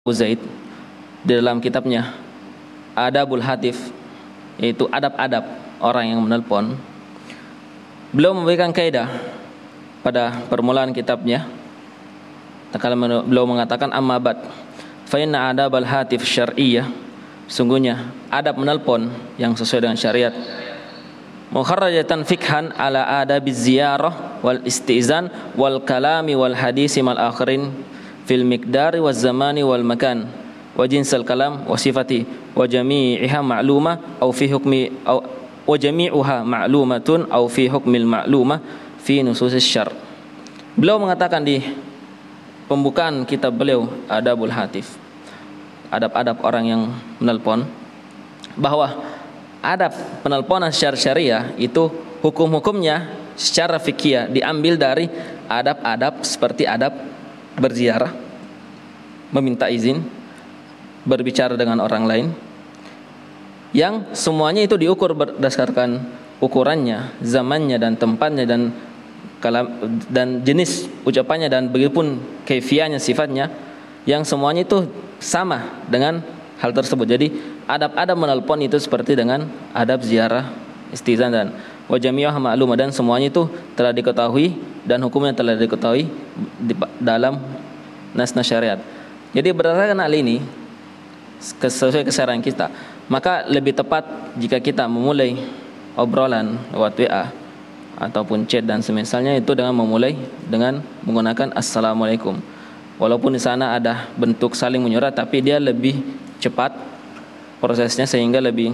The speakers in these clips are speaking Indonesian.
Zaid di dalam kitabnya Adabul Hatif, yaitu adab-adab orang yang menelpon, beliau memberikan kaidah pada permulaan kitabnya. Beliau mengatakan, amma ba'd fa inna adabal hatif syar'iyyah, sungguhnya adab menelpon yang sesuai dengan syariat, mukharrajatan fikhan ala adabiz ziyarah wal istizan wal kalami wal hadisi mal akhirin fil miqdari waz zamani wal makan wa jinsal kalam wa sifati wa jami'iha ma'lumah aw fi hukmi aw wa jami'uha ma'lumatun aw fi hukmil ma'lumah fi nususis syar'. Beliau mengatakan di pembukaan kitab beliau Adabul Hatif, adab-adab orang yang menelpon, bahwa adab penelponan secara syariah itu hukum-hukumnya secara fikih diambil dari adab-adab seperti adab berziarah, meminta izin, berbicara dengan orang lain, yang semuanya itu diukur berdasarkan ukurannya, zamannya dan tempatnya dan jenis ucapannya dan begitupun kaifiahnya, sifatnya, yang semuanya itu sama dengan hal tersebut. Jadi adab-adab menelpon itu seperti dengan adab ziarah, istizan dan wa jami'uha ma'lumah, dan semuanya itu telah diketahui dan hukumnya telah diketahui dalam nas-nas syariat. Jadi berdasarkan hal ini, sesuai kesadaran kita, maka lebih tepat jika kita memulai obrolan lewat WA ataupun chat dan semisalnya itu dengan memulai dengan menggunakan assalamualaikum. Walaupun di sana ada bentuk saling menyurat, tapi dia lebih cepat prosesnya sehingga lebih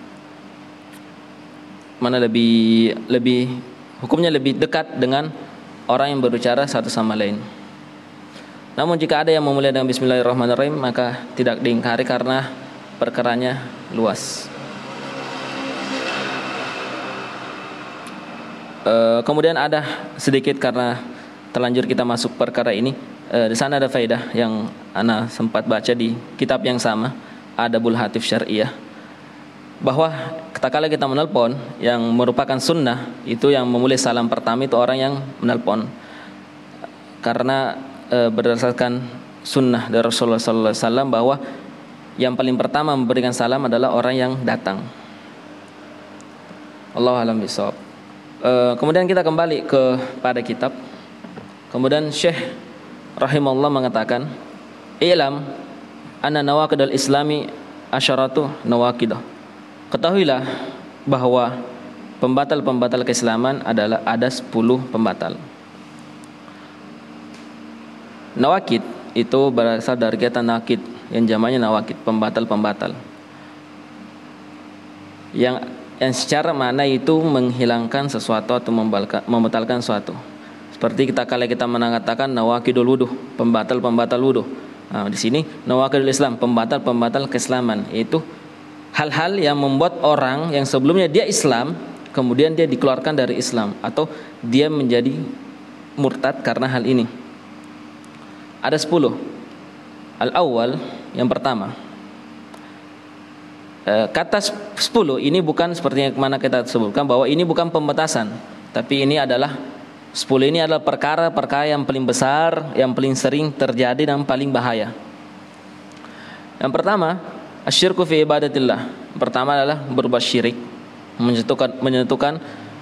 hukumnya lebih dekat dengan orang yang berbicara satu sama lain. Namun jika ada yang memulai dengan bismillahirrahmanirrahim, maka tidak diingkari karena perkaranya luas. Kemudian ada sedikit, karena terlanjur kita masuk perkara ini, di sana ada faedah yang ana sempat baca di kitab yang sama, Adabul Hatif Syar'iyyah, bahwa ketika kita menelpon, yang merupakan sunnah itu yang memulai salam pertama itu orang yang menelpon, karena berdasarkan sunnah dari Rasulullah SAW bahwa yang paling pertama memberikan salam adalah orang yang datang. Allahu a'lam bishawab. Kemudian kita kembali kepada kitab. Kemudian Syekh rahimahullah mengatakan, "I'lam anna nawaqidul islami asyaratu nawaqidah." Ketahuilah bahwa pembatal-pembatal keislaman adalah ada 10 pembatal. Nawaqid itu berasal dari kata naqid yang jamaknya nawaqid, pembatal-pembatal. Yang secara makna itu menghilangkan sesuatu atau membatalkan sesuatu. Seperti kalau kita mengatakan nawaqidul wudu, pembatal-pembatal wudu. Nah, di sini nawaqidul Islam, pembatal-pembatal keislaman, yaitu hal-hal yang membuat orang yang sebelumnya dia Islam kemudian dia dikeluarkan dari Islam atau dia menjadi murtad karena hal ini. Ada 10. Al-awwal, yang pertama. Kata 10 ini bukan seperti yang mana kita sebutkan bahwa ini bukan pembatasan, tapi ini adalah 10 ini adalah perkara-perkara yang paling besar, yang paling sering terjadi dan paling bahaya. Yang pertama, asyirku fi ibadatillah. Pertama adalah berbuat syirik, menyentuhkan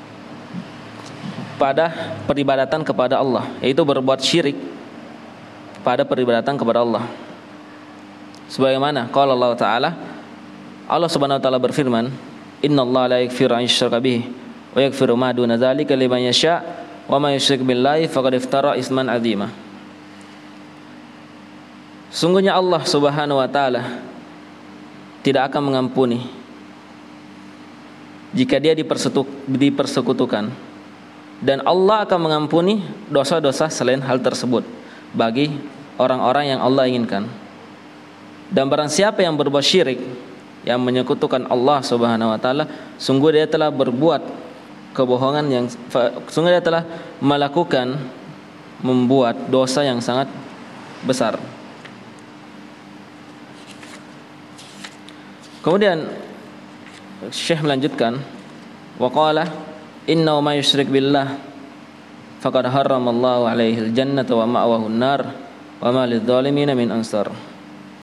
pada peribadatan kepada Allah, yaitu berbuat syirik pada peribadatan kepada Allah. Sebagaimana qala Allah Ta'ala, Allah Subhanahu wa taala berfirman, "Innallaha la yaghfiru an yushraka bihi wa yaghfiru ma duna dzalika liman yasha wa may yusyrik billahi faqad iftara isman 'azima." Sungguhnya Allah Subhanahu wa taala tidak akan mengampuni jika dia dipersekutukan, dan Allah akan mengampuni dosa-dosa selain hal tersebut bagi orang-orang yang Allah inginkan. Dan barang siapa yang berbuat syirik, yang menyekutukan Allah Subhanahu wa taala, sungguh dia telah berbuat kebohongan, sungguh dia telah membuat dosa yang sangat besar. Kemudian Syekh melanjutkan, wa qala innahu may yusyrik billah faqad harramallahu alaihi al-jannata wa ma'wahu an-nar wa ma lidh-dhalimin min ansar.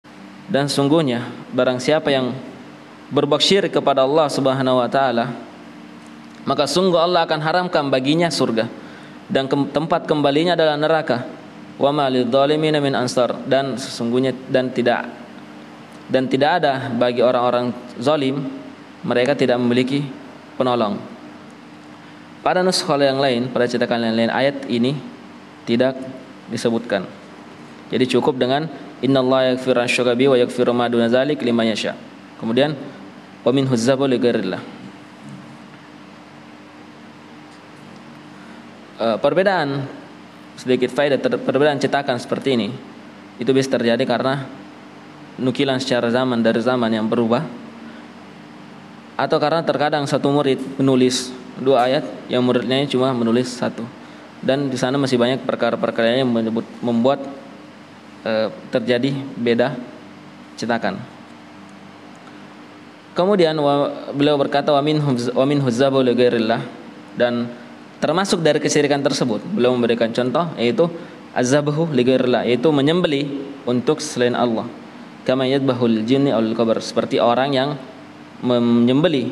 Dan sungguhnya barang siapa yang berbuat syirik kepada Allah Subhanahu wa taala, maka sungguh Allah akan haramkan baginya surga dan tempat kembalinya adalah neraka. Wa ma lidzalimina min ansar, dan sesungguhnya dan tidak ada bagi orang-orang zalim, mereka tidak memiliki penolong. Pada nuskha yang lain, pada cetakan yang lain, ayat ini tidak disebutkan. Jadi cukup dengan innallaha yaghfiru asy-syirka bihi wa yaghfiru ma duna dzalik liman yasha. Kemudian wa minhu dzabu li ghairillah. Perbedaan sedikit faedah, perbedaan cetakan seperti ini itu bisa terjadi karena nukilan secara zaman dari zaman yang berubah, atau karena terkadang satu murid menulis 2 ayat yang muridnya cuma menulis 1, dan di sana masih banyak perkara-perkara yang membuat terjadi beda cetakan. Kemudian beliau berkata wa minhu dzabu li ghairillah, dan termasuk dari kesyirikan tersebut beliau memberikan contoh, yaitu azzabahu li ghairillah, yaitu menyembelih untuk selain Allah. Kama yadbahul jinni aul qabr, seperti orang yang menyembelih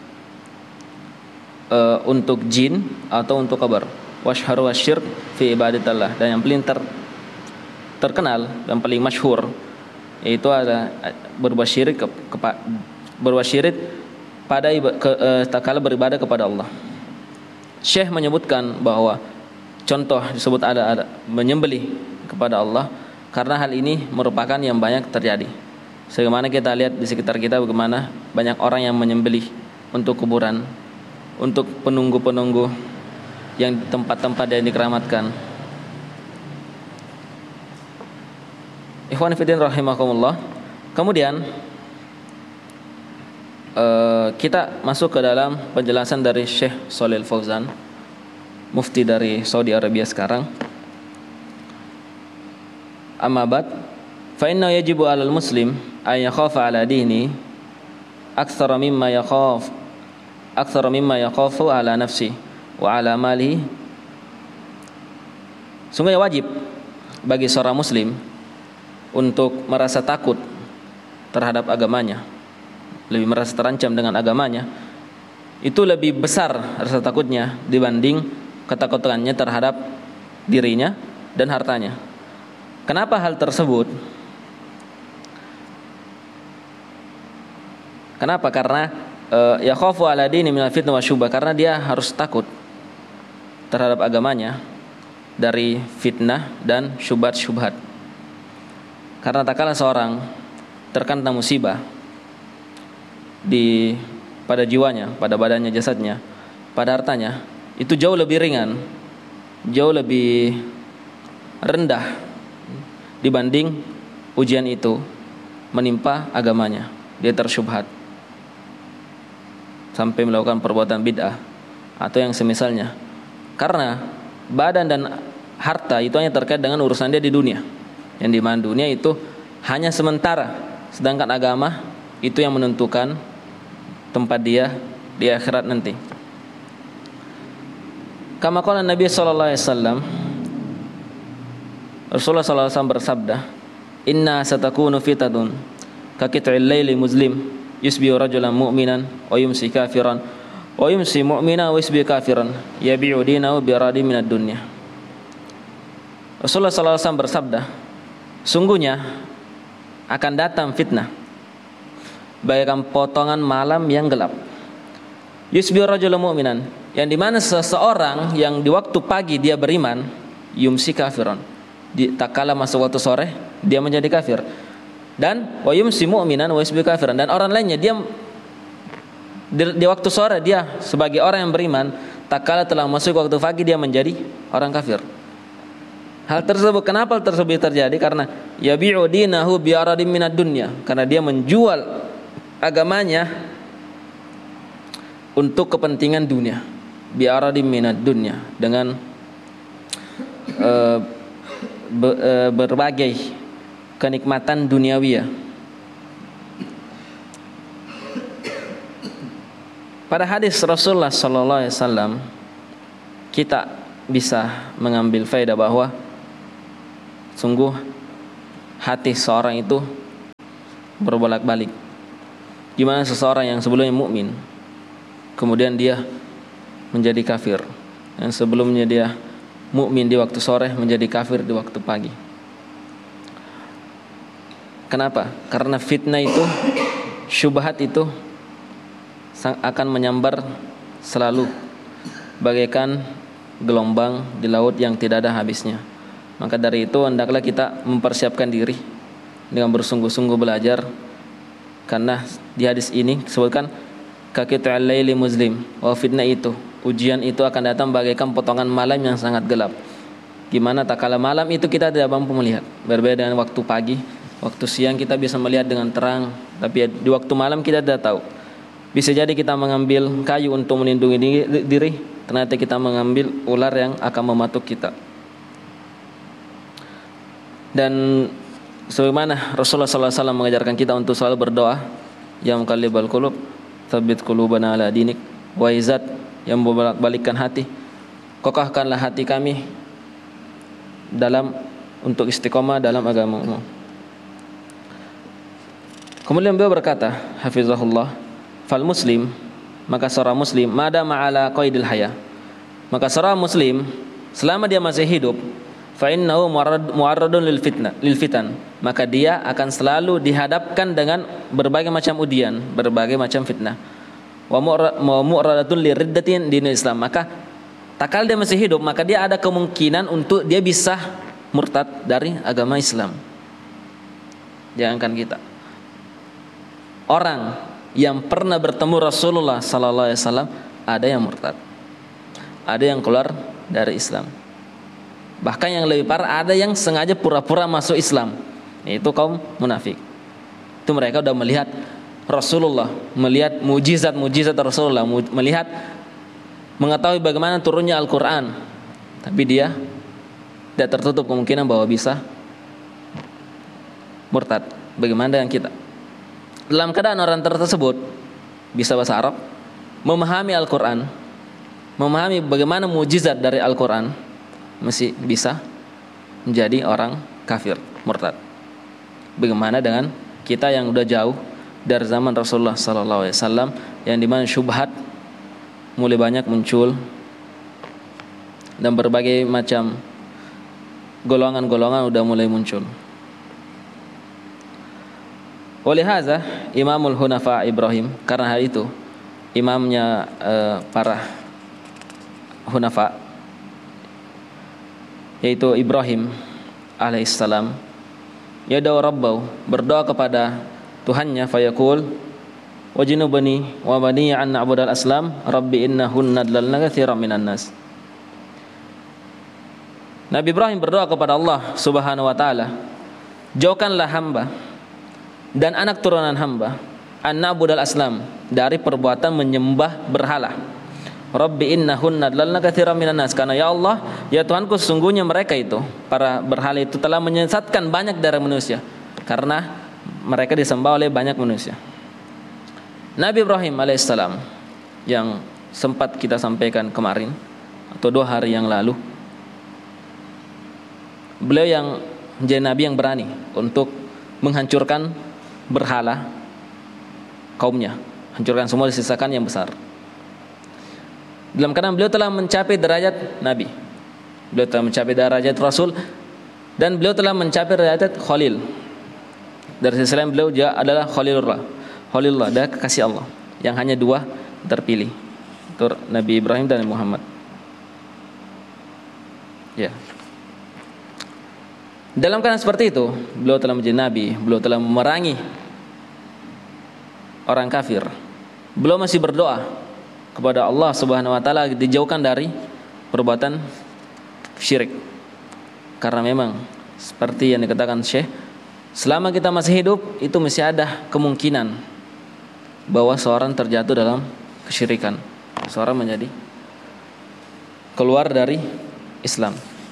untuk jin atau untuk kabar. Washharu wasyirk fi ibadatillah, dan yang paling terkenal dan paling masyhur yaitu ada berbuat syirik pada tatkala beribadah kepada Allah. Syekh menyebutkan bahwa contoh disebut ada menyembelih kepada Allah karena hal ini merupakan yang banyak terjadi. Sebagaimana kita lihat di sekitar kita bagaimana banyak orang yang menyembelih untuk kuburan, untuk penunggu-penunggu yang tempat-tempat yang dikeramatkan. Ikhwan fillah rahimakumullah. Kemudian kita masuk ke dalam penjelasan dari Syekh Shalih Fauzan, mufti dari Saudi Arabia sekarang. Amma ba'd, fa inna yajibu 'alal muslim an yakhafa 'ala dini aktsara mimma yakhafu 'ala nafsi wa 'ala malihi. Sungguhnya wajib bagi seorang muslim untuk merasa takut terhadap agamanya, lebih merasa terancam dengan agamanya, itu lebih besar rasa takutnya dibanding ketakutannya terhadap dirinya dan hartanya. Kenapa hal tersebut? Kenapa? Karena yakhafu ala dini minal fitnah wa syubhah, karena dia harus takut terhadap agamanya dari fitnah dan syubhat-syubhat. Karena tak kala seorang terkena musibah pada jiwanya, pada badannya, jasadnya, pada hartanya, itu jauh lebih ringan, jauh lebih rendah dibanding ujian itu menimpa agamanya. Dia tersyubhat sampai melakukan perbuatan bid'ah atau yang semisalnya. Karena badan dan harta itu hanya terkait dengan urusan dia di dunia, yang di mana dunia itu hanya sementara, sedangkan agama itu yang menentukan tempat dia di akhirat nanti. Kama qala Nabi sallallahu alaihi wasallam, Rasulullah sallallahu alaihi wasallam bersabda, "Inna satakunu fitatun ka qit'il laili muslim yusbihu rajulan mu'minan wa yumsi kafiran wa yumsi mu'mina wa yusbihu kafiran yabi'u dinahu bi radin minad dunya." Rasulullah sallallahu alaihi wasallam bersabda, sungguhnya akan datang fitnah bagaikan potongan malam yang gelap. Yusbihu rajulun mu'minan, yang dimana seseorang yang di waktu pagi dia beriman, yumsi kafiran, tak kala masuk waktu sore dia menjadi kafir. Dan wa yumsi mu'minan wa yusbihu kafiran, dan orang lainnya dia di waktu sore dia sebagai orang yang beriman, tak kala telah masuk waktu pagi dia menjadi orang kafir. Hal tersebut, kenapa hal tersebut terjadi? Karena yabi'u dinahu bi aradin minad dunya, karena dia menjual agamanya untuk kepentingan dunia, bi aradin minad dunya, dengan berbagai kenikmatan duniawi. Pada hadis Rasulullah sallallahu alaihi wasallam kita bisa mengambil faedah bahwa sungguh hati seorang itu berbolak-balik. Gimana seseorang yang sebelumnya mukmin, kemudian dia menjadi kafir. Yang sebelumnya dia mukmin di waktu sore menjadi kafir di waktu pagi. Kenapa? Karena fitnah itu, syubhat itu akan menyambar selalu bagaikan gelombang di laut yang tidak ada habisnya. Maka dari itu hendaklah kita mempersiapkan diri dengan bersungguh-sungguh belajar, karena di hadis ini disebutkan kaqitul laili muslim, wa fitnah itu, ujian itu akan datang bagaikan potongan malam yang sangat gelap. Gimana tak kala malam itu kita tidak mampu melihat, berbeda dengan waktu pagi. Waktu siang kita bisa melihat dengan terang, tapi di waktu malam kita tidak tahu. Bisa jadi kita mengambil kayu untuk melindungi diri, ternyata kita mengambil ular yang akan mematuk kita. Dan sebagaimana Rasulullah SAW mengajarkan kita untuk selalu berdoa, ya muqallibal qulub, tsabbit qulubana ala dinik, wa izat, yang membolak-balikkan hati, kokahkanlah hati kami dalam untuk istiqomah dalam agama-Mu. Kemudian beliau berkata, hafizahullah, fal muslim, maka seorang muslim, mada ma'ala qaidil haya, maka seorang muslim selama dia masih hidup, fa innahu mu'arradun lil fitan, maka dia akan selalu dihadapkan dengan berbagai macam ujian, berbagai macam fitnah. Wa mu'arradun liriddatin dinil Islam, maka tak kala dia masih hidup, maka dia ada kemungkinan untuk dia bisa murtad dari agama Islam. Jangankan kita, orang yang pernah bertemu Rasulullah sallallahu alaihi wasallam ada yang murtad, ada yang keluar dari Islam. Bahkan yang lebih parah, ada yang sengaja pura-pura masuk Islam, yaitu kaum munafik. Itu mereka sudah melihat Rasulullah, melihat mujizat Rasulullah, melihat, mengetahui bagaimana turunnya Al-Quran, tapi dia tidak tertutup kemungkinan bahwa bisa murtad. Bagaimana dengan kita? Dalam keadaan orang tersebut bisa bahasa Arab, memahami Al-Quran, memahami bagaimana mujizat dari Al-Quran, masih bisa menjadi orang kafir, murtad. Bagaimana dengan kita yang udah jauh dari zaman Rasulullah SAW, yang dimana syubhat mulai banyak muncul dan berbagai macam golongan-golongan udah mulai muncul. Oleh haza Imamul Hunafa Ibrahim, karena hal itu imamnya para Hunafa, yaitu Ibrahim alaihissalam, yada'u rabbau, berdoa kepada Tuhannya, fayaqul wajnubni wa bani an na'budal aslam rabbi innahunna adlalna katsiran minan nas. Nabi Ibrahim berdoa kepada Allah Subhanahu wa taala, jauhkanlah hamba dan anak turunan hamba an na'budal aslam, dari perbuatan menyembah berhala. Rabbi innahunna adlalna katsiran minan nas, karena ya Allah, ya Tuhanku, sesungguhnya mereka itu, para berhala itu, telah menyesatkan banyak dari manusia, karena mereka disembah oleh banyak manusia. Nabi Ibrahim alaihissalam yang sempat kita sampaikan kemarin atau 2 hari yang lalu, beliau yang menjadi nabi yang berani untuk menghancurkan berhala kaumnya, hancurkan semua, disisakan yang besar. Dalam keadaan beliau telah mencapai derajat nabi, beliau telah mencapai derajat rasul, dan beliau telah mencapai derajat khalil. Dari sisi lain beliau juga adalah Khalilullah, adalah kekasih Allah yang hanya 2 terpilih, itu Nabi Ibrahim dan Muhammad. Ya. Dalam keadaan seperti itu, beliau telah menjadi nabi, beliau telah memerangi orang kafir. Beliau masih berdoa kepada Allah Subhanahu wa taala dijauhkan dari perbuatan syirik. Karena memang seperti yang dikatakan Syekh, selama kita masih hidup itu masih ada kemungkinan bahwa seorang terjatuh dalam kesyirikan, seorang menjadi keluar dari Islam.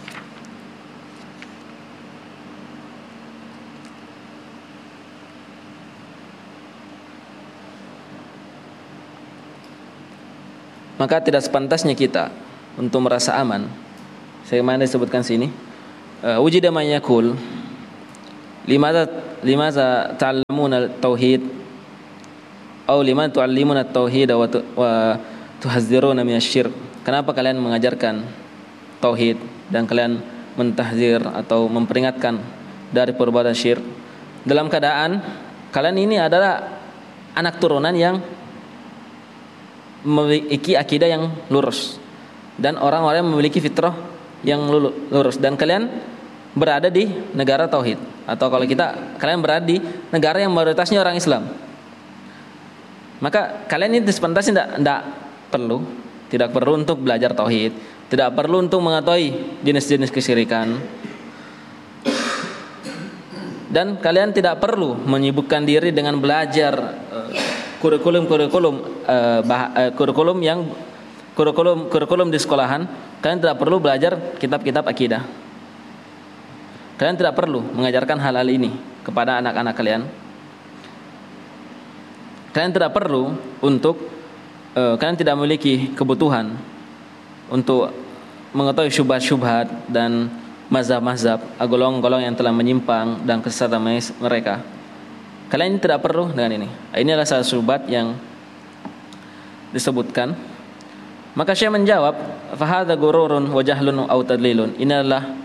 Maka tidak sepantasnya kita untuk merasa aman. Sebagaimana disebutkan sini, wujida may yaqul, limaza ta'allamuna tauhid atau liman tu'allimuna tauhid wa tuhadziruna minasyirk. Kenapa kalian mengajarkan tauhid dan kalian mentahzir atau memperingatkan dari perbuatan syirik, dalam keadaan kalian ini adalah anak turunan yang memiliki akidah yang lurus dan orang-orang yang memiliki fitrah yang lurus, dan kalian berada di negara tauhid, atau kalau kalian berada di negara yang mayoritasnya orang Islam. Maka kalian ini sepantasnya tidak perlu untuk belajar tauhid, tidak perlu untuk mengetahui jenis-jenis kesyirikan, dan kalian tidak perlu menyibukkan diri dengan belajar kurikulum di sekolahan. Kalian tidak perlu belajar kitab-kitab akidah. Kalian tidak perlu mengajarkan hal-hal ini kepada anak-anak kalian. Kalian tidak perlu untuk kalian tidak memiliki kebutuhan untuk mengetahui syubhat-syubhat dan mazhab-mazhab golongan-golongan yang telah menyimpang dan kesesatan mereka. Kalian tidak perlu dengan ini. Ini adalah salah syubhat yang disebutkan. Maka Syekh menjawab, fahadha gururun wa jahlun aw tadlilun. Ini adalah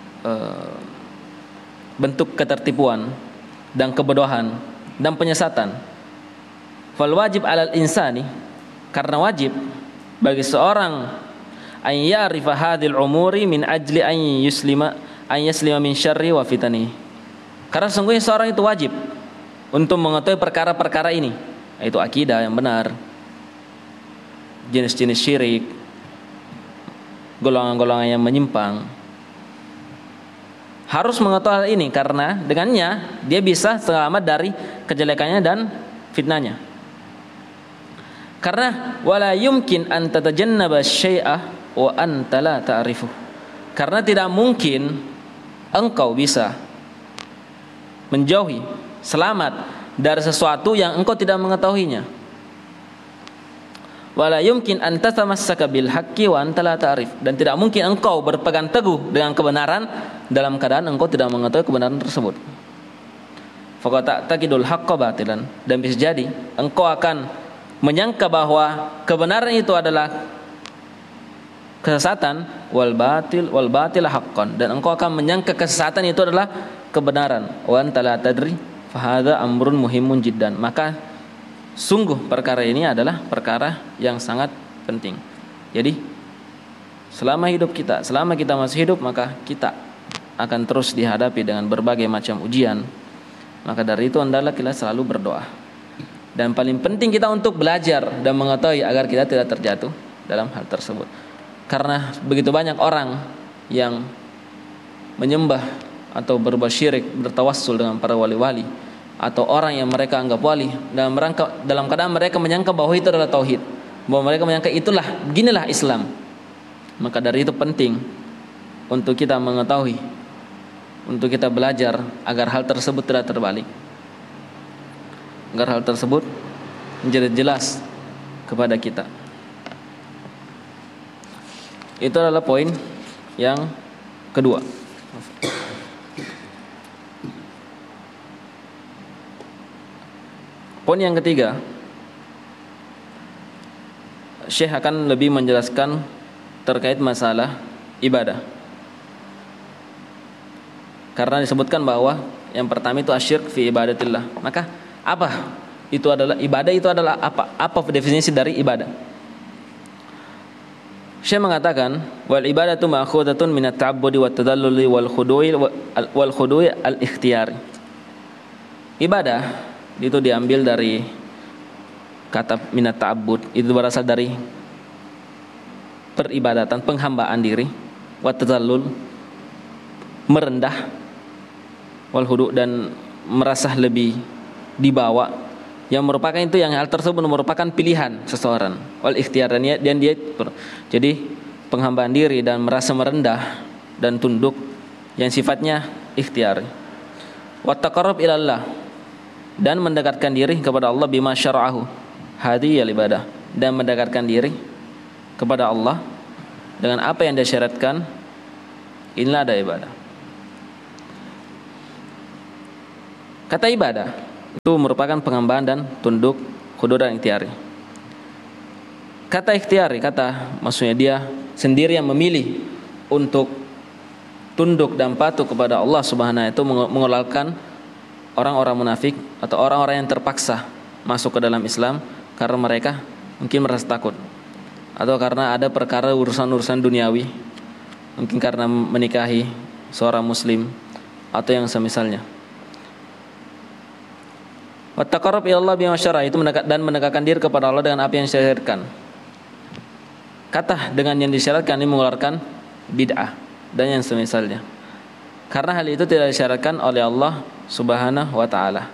bentuk ketertipuan dan kebodohan dan penyesatan. Fal wajib 'alal insani, karena wajib bagi seorang an ya'rifa hadhil umuri min ajli an yaslima min syarri wa fitani. Karena sungguhnya seorang itu wajib untuk mengetahui perkara-perkara ini, yaitu akidah yang benar, jenis-jenis syirik, golongan-golongan yang menyimpang. Harus mengetahui hal ini karena dengannya dia bisa selamat dari kejelekannya dan fitnahnya. Karena wala yumkin an tatajannaba syai'a wa anta la ta'rifu. Karena tidak mungkin engkau bisa menjauhi, selamat dari sesuatu yang engkau tidak mengetahuinya. Wala yumkin an tatamassaka bil haqqi wa anta la ta'rif. Dan tidak mungkin engkau berpegang teguh dengan kebenaran dalam keadaan engkau tidak mengetahui kebenaran tersebut. Faqad ta'taqidul haqqa batilan. Dan bisa jadi engkau akan menyangka bahwa kebenaran itu adalah kesesatan, wal batil haqqan, dan engkau akan menyangka kesesatan itu adalah kebenaran. Wa anta la tadri fa hadza amrun muhimun jiddan. Maka sungguh perkara ini adalah perkara yang sangat penting. Jadi selama kita masih hidup, maka kita akan terus dihadapi dengan berbagai macam ujian. Maka dari itu hendaklah kita selalu berdoa. Dan paling penting kita untuk belajar dan mengetahui agar kita tidak terjatuh dalam hal tersebut. Karena begitu banyak orang yang menyembah atau berbuat syirik, bertawassul dengan para wali-wali, atau orang yang mereka anggap wali, dalam keadaan mereka menyangka bahwa itu adalah tauhid, bahwa mereka menyangka beginilah Islam. Maka dari itu penting untuk kita mengetahui, untuk kita belajar agar hal tersebut tidak terbalik, agar hal tersebut menjadi jelas kepada kita. Itu adalah poin yang kedua. Poin yang ketiga, Syekh akan lebih menjelaskan terkait masalah ibadah. Karena disebutkan bahwa yang pertama itu asyirk fi ibadatillah. Maka apa itu adalah ibadah? Itu adalah apa? Apa definisi dari ibadah? Syekh mengatakan wal ibadatu ma'khudatun minat ta'abbudi wat tadalluli wal khudu'i al ikhtiyari. Ibadah itu diambil dari kata minat ta'abbud, itu berasal dari peribadatan, penghambaan diri, wat tadallul, merendah, wal khudu', dan merasa lebih dibawa, yang merupakan itu, yang hal tersebut merupakan pilihan seseorang, wal ikhtiyar, dan dia jadi penghambaan diri dan merasa merendah dan tunduk yang sifatnya ikhtiyar. Wa taqarrub ila Allah, dan mendekatkan diri kepada Allah bima syara'ahu hadhiyal ibadah, dan mendekatkan diri kepada Allah dengan apa yang disyaratkan, inilah ada ibadah. Kata ibadah itu merupakan pengambahan dan tunduk, khudu dan ikhtiari. Kata ikhtiari, kata maksudnya dia sendiri yang memilih untuk tunduk dan patuh kepada Allah Subhanahu itu mengeluarkan orang-orang munafik atau orang-orang yang terpaksa masuk ke dalam Islam karena mereka mungkin merasa takut atau karena ada perkara urusan-urusan duniawi, mungkin karena menikahi seorang muslim atau yang semisalnya. Wa taqarrub ila Allah bima syara, itu dan mendekatkan diri kepada Allah dengan apa yang disyariatkan. Kata dengan yang disyaratkan ini mengeluarkan bid'ah dan yang semisalnya. Karena hal itu tidak disyaratkan oleh Allah Subhanahu wa taala.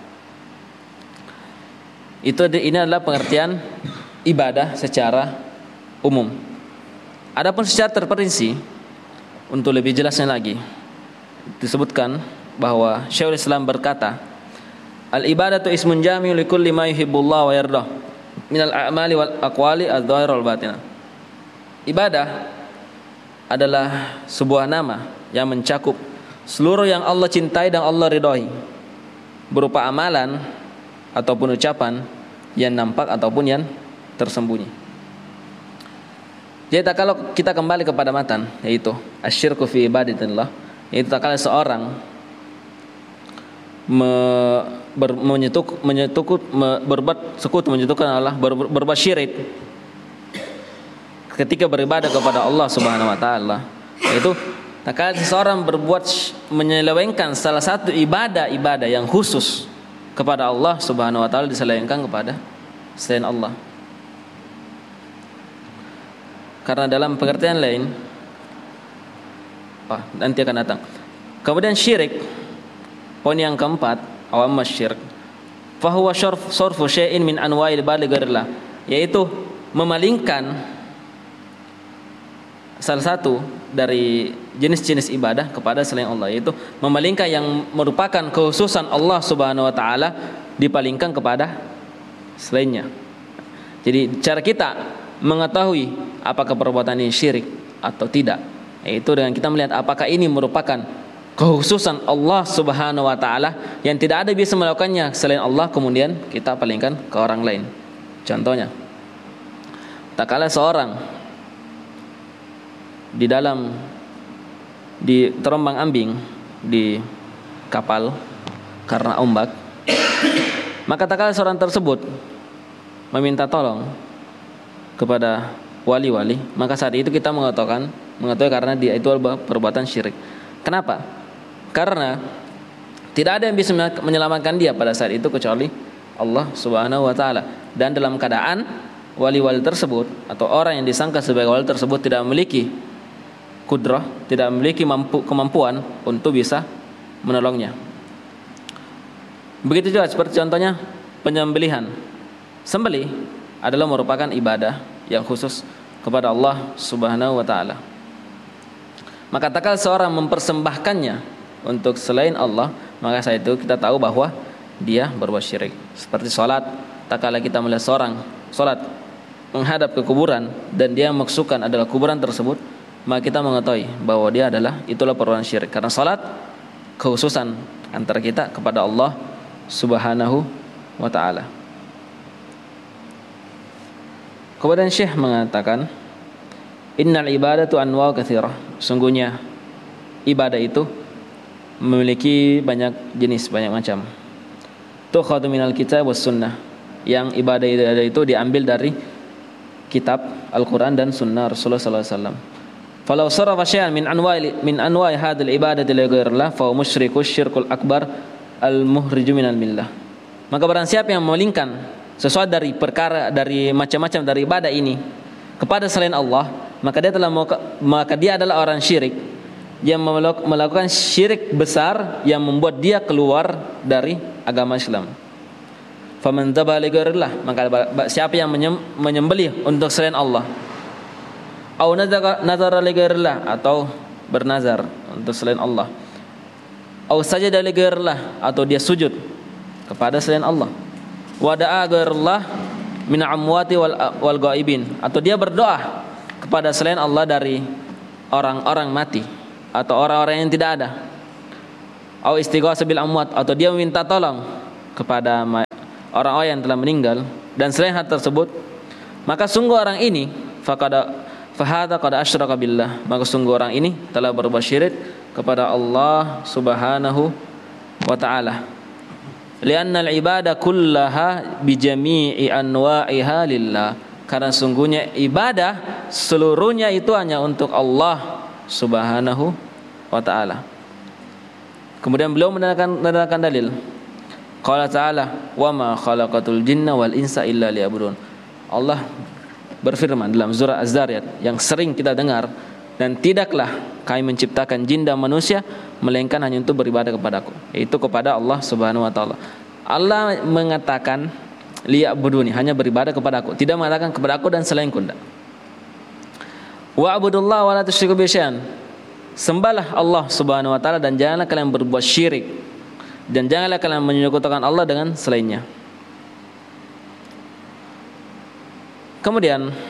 Ini adalah pengertian ibadah secara umum. Adapun secara terperinci, untuk lebih jelasnya lagi, disebutkan bahwa Syekhul Islam berkata, al-ibadatu ismun jami'un likulli ma yuhibbullah wa yardah minal a'mali wal aqwali adh-dhahira wal batinah. Ibadah adalah sebuah nama yang mencakup seluruh yang Allah cintai dan Allah ridhoi, berupa amalan ataupun ucapan yang nampak ataupun yang tersembunyi. Jadi kalau kita kembali kepada matan, yaitu asyirku fi ibadatillah, yaitu tak kala seorang berbuat sekutu, menyekutukan Allah, berbuat syirik ketika beribadah kepada Allah Subhanahu wa taala, yaitu tak kala seseorang berbuat menyelewengkan salah satu ibadah yang khusus kepada Allah Subhanahu wa taala, diselewengkan kepada selain Allah. Karena dalam pengertian lain, nanti akan datang. Kemudian syirik, poin yang keempat, awam syirik, fahuwa sarfu syai'in min anwa'il ibad li ghairillah, yaitu memalingkan salah satu dari jenis-jenis ibadah kepada selain Allah, yaitu memalingkan yang merupakan kekhususan Allah Subhanahu wa taala dipalingkan kepada selainnya. Jadi cara kita mengetahui apakah perbuatan ini syirik atau tidak, yaitu dengan kita melihat apakah ini merupakan kekhususan Allah Subhanahu wa taala yang tidak ada bisa melakukannya selain Allah, kemudian kita palingkan ke orang lain. Contohnya, tak kala seorang di terombang-ambing di kapal karena ombak, maka tak kala seorang tersebut meminta tolong kepada wali-wali, maka saat itu kita mengatakan karena dia itu perbuatan syirik. Kenapa? Karena tidak ada yang bisa menyelamatkan dia pada saat itu kecuali Allah Subhanahu wa taala. Dan dalam keadaan wali-wali tersebut atau orang yang disangka sebagai wali tersebut tidak memiliki kudrah, tidak memiliki kemampuan untuk bisa menolongnya. Begitu juga seperti contohnya penyembelihan. Sembelih adalah merupakan ibadah yang khusus kepada Allah Subhanahu wa taala. Maka tak kala seorang mempersembahkannya untuk selain Allah, maka saat itu kita tahu bahwa dia berbuat syirik. Seperti salat, tak kala kita melihat seorang salat menghadap ke kuburan dan dia maksudkan adalah kuburan tersebut, maka kita mengetahui bahwa itulah perbuatan syirik. Karena salat kekhususan antara kita kepada Allah Subhanahu wa taala. Kemudian Syekh mengatakan, innal ibadatu anwa' katsirah. Sungguhnya ibadah itu memiliki banyak jenis, banyak macam. Tukhadhu minal kitab was sunnah. Yang ibadah itu diambil dari kitab Al-Qur'an dan sunnah Rasulullah sallallahu alaihi wasallam. Falau sarafa syai'an min anwa'i hadhil ibadati li ghairillah fa huwa musyriku syirkul akbar al-muhriju minal millah. Maka barang siapa yang memalingkan sesuatu dari perkara, dari macam-macam dari ibadah ini kepada selain Allah, maka dia adalah orang syirik yang melakukan syirik besar yang membuat dia keluar dari agama Islam. Faman dzaba li ghairillah, maka siapa yang menyembelih untuk selain Allah, au nazara li ghairillah, atau bernazar untuk selain Allah, au sajada li ghairillah, atau dia sujud kepada selain Allah, wada'a ghairillah min amwati wal ghaibin, atau dia berdoa kepada selain Allah dari orang-orang mati atau orang-orang yang tidak ada, au istighatsah bil amwat, atau dia meminta tolong kepada orang-orang yang telah meninggal dan selain hal tersebut, maka sungguh orang ini fahada qad asyraka billah, maka sungguh orang ini telah berbuat syirik kepada Allah Subhanahu wa taala. Lianna al-ibadah kullaha bi jami'i anwa'iha lillah, karena sungguhnya ibadah seluruhnya itu hanya untuk Allah Subhanahu wa taala. Kemudian beliau mendatangkan dalil. Qala ta'ala, "Wa ma khalaqatul jinna wal insa illa liya'budun." Allah berfirman dalam surah Az-Zariyat yang sering kita dengar, dan tidaklah kami menciptakan jin dan manusia melainkan hanya untuk beribadah kepadaku, yaitu kepada Allah Subhanahu wa taala. Allah mengatakan liya'buduni, hanya beribadah kepadaku, tidak mengatakan kepadaku dan selainku. Wa'budullaha wa la tusyriku bihi syai'an. Sembahlah Allah Subhanahu wa taala dan janganlah kalian berbuat syirik, dan janganlah kalian menyekutukan Allah dengan selainnya. Kemudian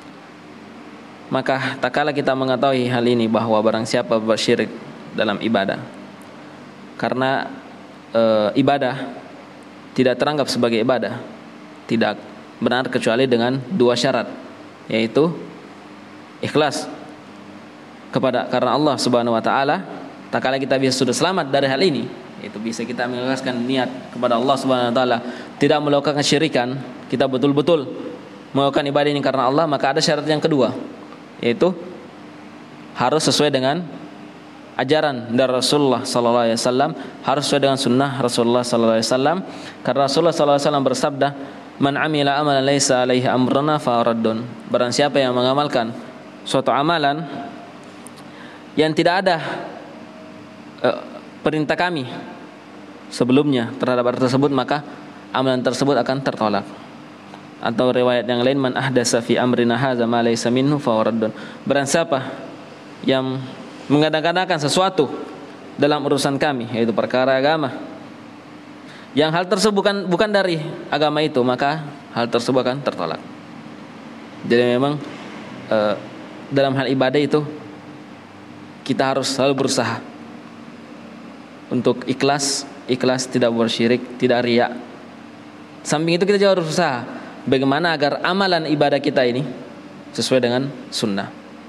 maka tak kala kita mengetahui hal ini, bahwa barang siapa berbuat syirik dalam ibadah, karena ibadah tidak teranggap sebagai ibadah, tidak benar kecuali dengan dua syarat, yaitu ikhlas karena Allah Subhanahu wa taala. Tak kala kita sudah selamat dari hal ini, itu bisa kita mengikhlaskan niat kepada Allah Subhanahu wa taala, tidak melakukan kesyirikan, kita betul-betul melakukan ibadah ini karena Allah. Maka ada syarat yang kedua, yaitu harus sesuai dengan ajaran dari Rasulullah sallallahu alaihi wasallam, harus sesuai dengan sunnah Rasulullah sallallahu alaihi wasallam, karena Rasulullah sallallahu alaihi wasallam bersabda, "Man 'amila amalan laisa alaihi amruna fa raddun." Barang siapa yang mengamalkan suatu amalan yang tidak ada perintah kami sebelumnya terhadap hal tersebut, maka amalan tersebut akan tertolak. Atau riwayat yang lain, "Man ahdasa fi amrina hadza ma laysa minhu fa raddun." Barang siapa yang mengadakan sesuatu dalam urusan kami, yaitu perkara agama, yang hal tersebut bukan dari agama itu, maka hal tersebut akan tertolak. Jadi memang dalam hal ibadah itu kita harus selalu berusaha untuk ikhlas, tidak bersyirik, tidak riya. Samping itu kita juga harus berusaha bagaimana agar amalan ibadah kita ini sesuai dengan sunnah.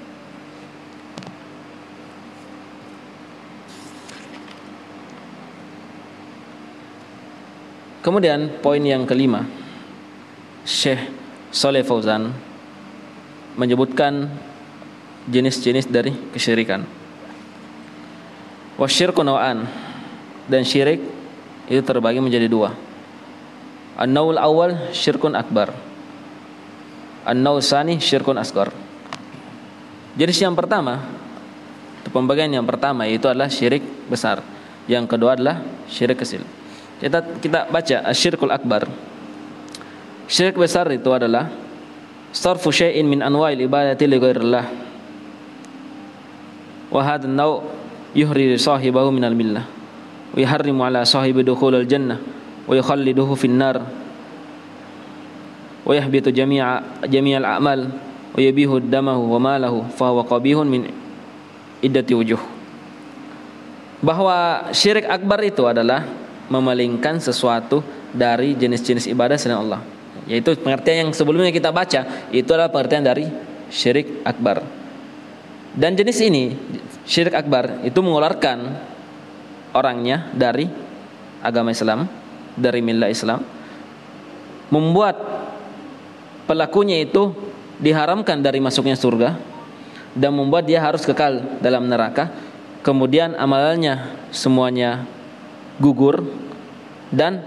Kemudian poin yang kelima, Syekh Shalih Fauzan menyebutkan jenis-jenis dari kesyirikan. Wasyirku naw'an, dan syirik itu terbagi menjadi dua. An-naw'ul awal syirkun akbar, an-naw'ul tsani syirkun asghar. Jenis yang pertama, pembagian yang pertama itu adalah syirik besar, yang kedua adalah syirik kecil. Kita baca asyirkul akbar. Syirik besar itu adalah sarfu syai'in min anwa'il ibadati li ghairillah, wa hadha an-naw' yuhri sahibahu minal millah wa yuharrimu ala sahibi dukhulal jannah wa yukhalliduhu finnar wa yahbitu jami'al a'mal wa yabihu damahu wa malahu fa huwa qabihun min iddati wujuh. Bahwa syirik akbar itu adalah memalingkan sesuatu dari jenis-jenis ibadah selain Allah, yaitu pengertian yang sebelumnya kita baca, itu adalah pengertian dari syirik akbar. Dan jenis ini, syirik akbar, itu mengeluarkan orangnya dari agama Islam, dari millah Islam, membuat pelakunya itu diharamkan dari masuknya surga, dan membuat dia harus kekal dalam neraka. Kemudian amalannya semuanya gugur, dan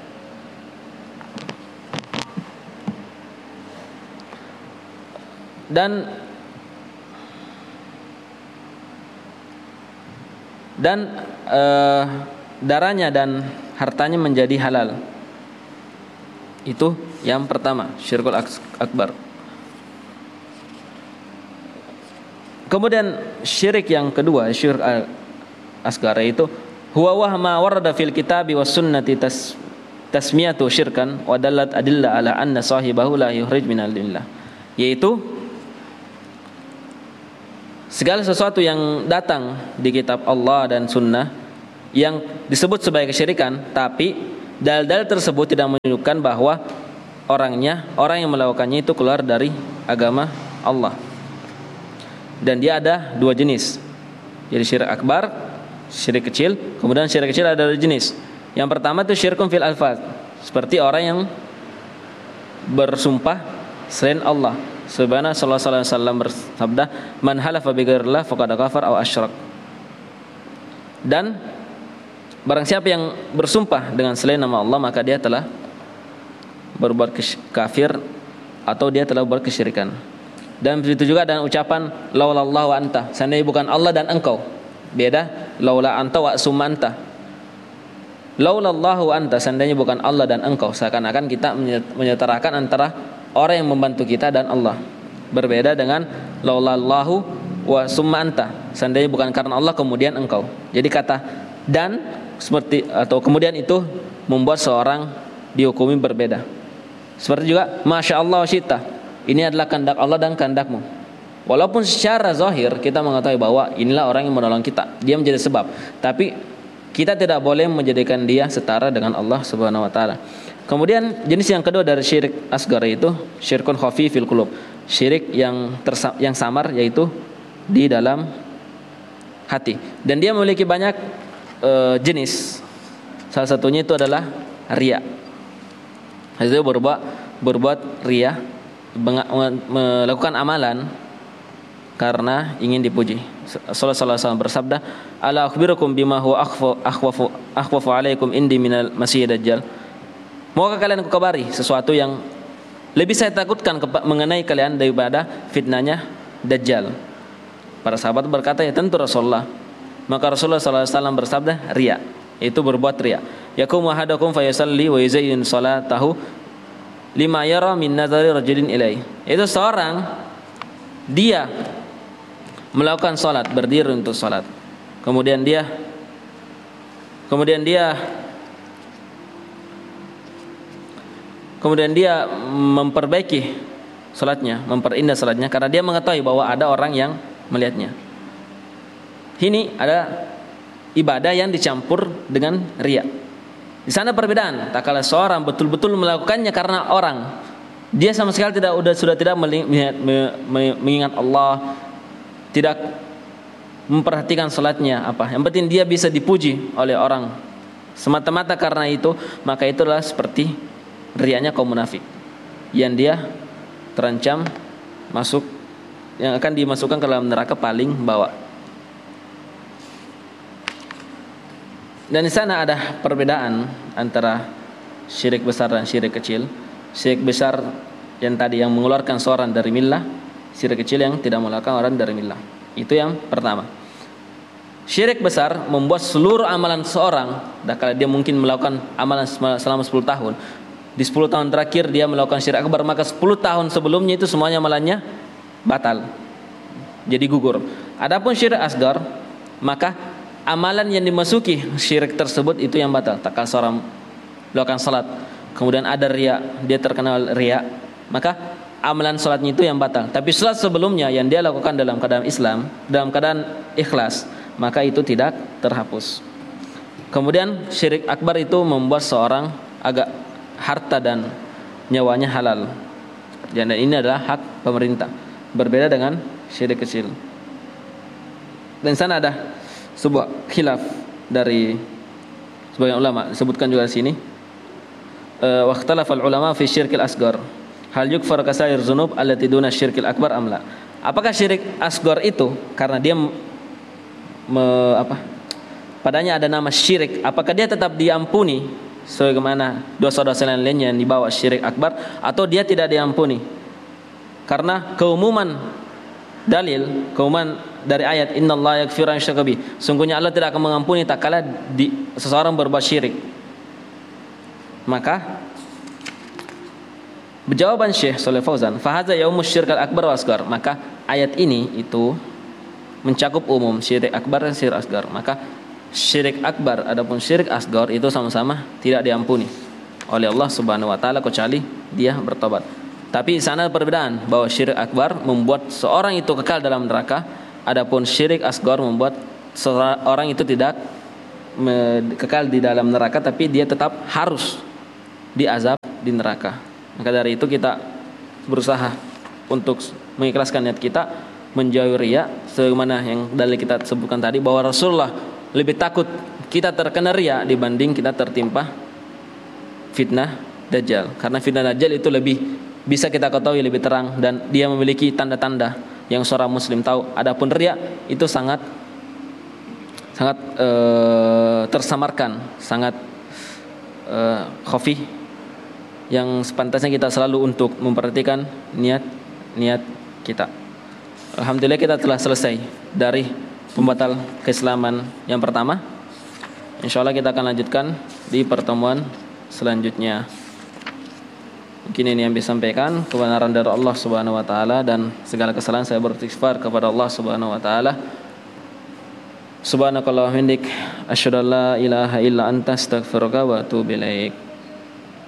darahnya dan hartanya menjadi halal. Itu yang pertama, syirkul akbar. Kemudian syirik yang kedua, syirik asghar, itu huwa ma warada fil kitabi was sunnati tasmiyatu syirkan wa dallat adilla ala anna sahibahu la yuhrij minal millah, yaitu segala sesuatu yang datang di kitab Allah dan sunnah yang disebut sebagai kesyirikan, tapi dalil-dalil tersebut tidak menunjukkan bahwa orang yang melakukannya itu keluar dari agama Allah. Dan dia ada dua jenis. Jadi syirik akbar, syirik kecil. Kemudian syirik kecil ada dua jenis. Yang pertama itu syirkun fil alfaz, seperti orang yang bersumpah selain Allah. Sebagaimana sallallahu alaihi wasallam bersabda, "Man halafa bi ghairillah faqad kafar aw asyrak." Dan barang siapa yang bersumpah dengan selain nama Allah, maka dia telah berbuat kafir atau dia telah berbuat kesyirikan. Dan begitu juga dengan ucapan laulallahu anta, seandainya bukan Allah dan engkau. Beda, laula anta wa summa anta. Laulallahu anta, seandainya bukan Allah dan engkau, seakan-akan kita menyetarakan antara orang yang membantu kita dan Allah. Berbeda dengan laulallahu wa summa anta, seandainya bukan karena Allah kemudian engkau. Jadi kata dan seperti atau kemudian itu membuat seorang dihukumi berbeda. Seperti juga masya Allah wa syita, ini adalah kehendak Allah dan kehendakmu. Walaupun secara zahir kita mengetahui bahwa inilah orang yang menolong kita, dia menjadi sebab, tapi kita tidak boleh menjadikan dia setara dengan Allah Subhanahu wa taala. Kemudian jenis yang kedua dari syirik asgar itu syirkun khafi fil qulub, syirik yang samar, yaitu di dalam hati. Dan dia memiliki banyak jenis. Salah satunya itu adalah riya. Itu berbuat riya, melakukan amalan karena ingin dipuji. Sallallahu alaihi wasallam bersabda, "Ala akhbirukum bima huwa akhwafu alaikum indi minal masih dajjal." Maukah kalian kukabari sesuatu yang lebih saya takutkan mengenai kalian daripada fitnahnya Dajjal? Para sahabat berkata, ya tentu Rasulullah. Maka Rasulullah sallallahu alaihi wasallam bersabda, riya, itu berbuat riya. Yaqumu ahadukum fayasalli wa yuzayyin salatahu lima yara min nazari rajulin ilaihi. Itu seorang dia melakukan salat, berdiri untuk salat. Kemudian dia memperbaiki salatnya, memperindah salatnya karena dia mengetahui bahwa ada orang yang melihatnya. Ini ada ibadah yang dicampur dengan riya. Di sana perbedaan. Tak kala seorang betul-betul melakukannya karena orang, dia sama sekali sudah tidak mengingat Allah, tidak memperhatikan salatnya apa. Yang penting dia bisa dipuji oleh orang semata-mata karena itu, maka itulah seperti riyanya kaum munafik yang dia terancam masuk, yang akan dimasukkan ke dalam neraka paling bawah. Dan di sana ada perbedaan antara syirik besar dan syirik kecil. Syirik besar yang tadi yang mengeluarkan seorang dari millah, syirik kecil yang tidak mengeluarkan orang dari millah. Itu yang pertama. Syirik besar membuat seluruh amalan seorang, kalau dia mungkin melakukan amalan selama 10 tahun, di 10 tahun terakhir dia melakukan syirik akbar, maka 10 tahun sebelumnya itu semuanya amalannya batal, jadi gugur. Adapun syirik asgar, maka amalan yang dimasuki syirik tersebut itu yang batal. Tak kala seorang melakukan salat, kemudian ada riya, dia terkenal riya, maka amalan salatnya itu yang batal. Tapi salat sebelumnya yang dia lakukan dalam keadaan Islam, dalam keadaan ikhlas, maka itu tidak terhapus. Kemudian syirik akbar itu membuat seorang agak harta dan nyawanya halal. Dan ini adalah hak pemerintah. Berbeda dengan syirik kecil. Dan sana ada sebuah khilaf dari sebagian ulama, disebutkan juga di sini. Wa ikhtalafal ulama fi syirkil asghar. Hal yukfar kasair dzunub allati duna syirkil akbar am la? Apakah syirik asghar itu karena dia padanya ada nama syirik, apakah dia tetap diampuni sebagaimana dosa-dosa lainnya yang dibawa syirik akbar, atau dia tidak diampuni? Karena keumuman dalil, keumuman dari ayat innallaha yaghfiru an yushraka bih, sungguhnya Allah tidak akan mengampuni tak kala seseorang berbuat syirik. Maka jawaban Syekh Shalih Fauzan, fa hadza yaumus syirkal akbar wa asghar, maka ayat ini itu mencakup umum syirik akbar dan syirik asgar. Maka syirik akbar adapun syirik asgar itu sama-sama tidak diampuni oleh Allah Subhanahu wa taala kecuali dia bertobat. Tapi di sana perbedaan bahwa syirik akbar membuat seorang itu kekal dalam neraka, adapun syirik asgar membuat seorang itu tidak kekal di dalam neraka, tapi dia tetap harus diazab di neraka. Maka dari itu kita berusaha untuk mengikhlaskan niat kita, menjauhi riya, sebagaimana yang dalil kita sebutkan tadi bahwa Rasulullah lebih takut kita terkena riya dibanding kita tertimpa fitnah Dajjal. Karena fitnah Dajjal itu lebih bisa kita ketahui lebih terang dan dia memiliki tanda-tanda yang seorang muslim tahu. Adapun riya itu sangat tersamarkan, sangat khafi, yang sepantasnya kita selalu untuk memperhatikan niat kita. Alhamdulillah kita telah selesai dari pembatal keislaman yang pertama. Insyaallah kita akan lanjutkan di pertemuan selanjutnya. Mungkin ini yang bisa sampaikan, kebenaran dari Allah Subhanahu wa taala dan segala kesalahan saya beristighfar kepada Allah Subhanahu wa taala. Subhanakallahumma wa bihamdik asyhadu an la ilaha illa anta astaghfiruka wa atubu ilaik.